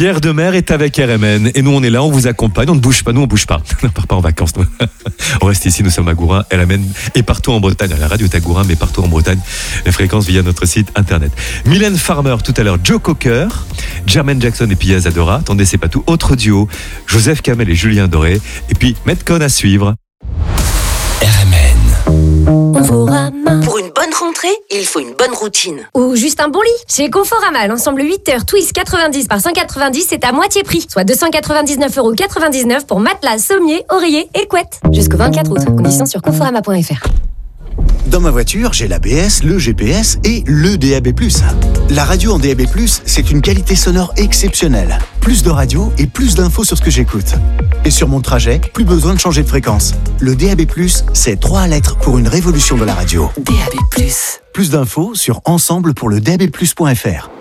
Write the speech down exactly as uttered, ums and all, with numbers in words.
Pierre Demers est avec R M N et nous on est là, on vous accompagne, on ne bouge pas, nous on bouge pas, on ne part pas en vacances. Nous. On reste ici, nous sommes à Gourin, R M N est partout en Bretagne, la radio est à Gourin mais partout en Bretagne, les fréquences via notre site internet. Mylène Farmer tout à l'heure, Joe Cocker, Jermaine Jackson et Pia Zadora, attendez c'est pas tout, autre duo, Joseph Kamel et Julien Doré, et puis Metcon à suivre. R M N. Conforama. Pour une bonne rentrée, il faut une bonne routine. Ou juste un bon lit. Chez Conforama, l'ensemble huit heures Twist quatre-vingt-dix par cent quatre-vingt-dix, c'est à moitié prix. Soit deux cent quatre-vingt-dix-neuf euros quatre-vingt-dix-neuf pour matelas, sommier, oreiller et couette. Jusqu'au vingt-quatre août. Conditions sur conforama point f r. Dans ma voiture, j'ai l'A B S, le G P S et le D A B plus. La radio en D A B plus, c'est une qualité sonore exceptionnelle. Plus de radio et plus d'infos sur ce que j'écoute. Et sur mon trajet, plus besoin de changer de fréquence. Le D A B plus, c'est trois lettres pour une révolution de la radio. D A B plus. Plus d'infos sur ensemble pour le D A B plus point f r.